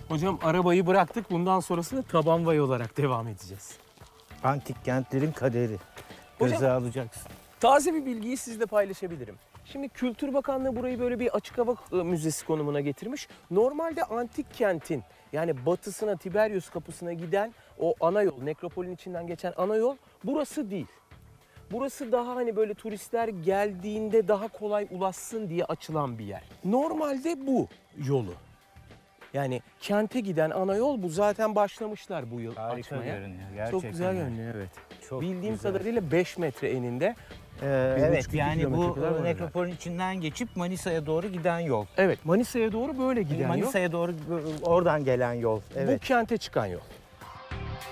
Hocam arabayı bıraktık. Bundan sonrasını tabanvay olarak devam edeceğiz. Antik kentlerin kaderi. Hocam- Göze alacaksın. Taze bir bilgiyi sizle paylaşabilirim. Şimdi Kültür Bakanlığı burayı böyle bir açık hava müzesi konumuna getirmiş. Normalde antik kentin yani batısına Tiberius kapısına giden o ana yol, nekropolün içinden geçen ana yol burası değil. Burası daha hani böyle turistler geldiğinde daha kolay ulaşsın diye açılan bir yer. Normalde bu yolu. Yani kente giden ana yol bu. Zaten başlamışlar bu yıl Harika açmaya. görünüyor. Gerçekten. Çok güzel görünüyor, evet. Çok Bildiğim güzel. kadarıyla 5 metre eninde. Evet, 1,5-2 yani kilometre bu kadar var nekropolün içinden geçip Manisa'ya doğru giden yol. Evet, Manisa'ya doğru böyle giden yol. Manisa'ya doğru oradan gelen yol. Evet. Bu kente çıkan yol.